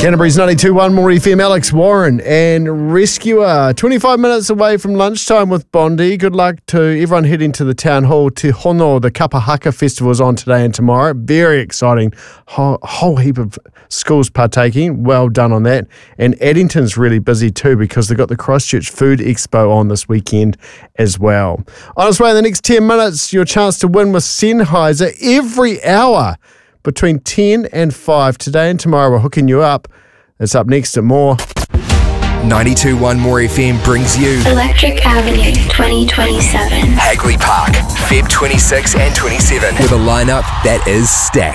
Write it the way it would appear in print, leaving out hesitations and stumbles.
Canterbury's 92.1 More FM, Alex Warren and Rescuer. 25 minutes away from lunchtime with Bondi. Good luck to everyone heading to the town hall. Te Hono, the Kapahaka Festival is on today and tomorrow. Very exciting. Whole heap of schools partaking. Well done on that. And Addington's really busy too because they've got the Christchurch Food Expo on this weekend as well. On its way in the next 10 minutes, your chance to win with Sennheiser every hour between 10 and 5. Today and tomorrow we're hooking you up. It's up next at More. 92.1 More FM brings you Electric Avenue 2027. Hagley Park, Feb 26 and 27, with a lineup that is stacked.